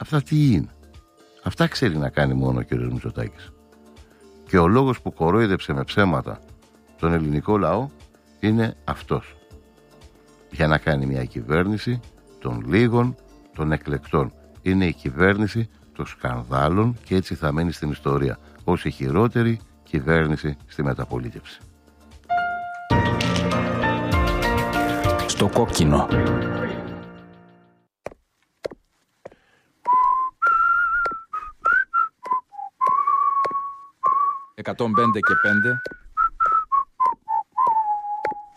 Αυτά τι είναι? Αυτά ξέρει να κάνει μόνο ο κ. Μητσοτάκης. Και ο λόγος που κορόιδεψε με ψέματα τον ελληνικό λαό είναι αυτός. Για να κάνει μια κυβέρνηση των λίγων, των εκλεκτών. Είναι η κυβέρνηση των σκανδάλων και έτσι θα μένει στην ιστορία ως η χειρότερη κυβέρνηση στη μεταπολίτευση. Στο κόκκινο. 105 και 5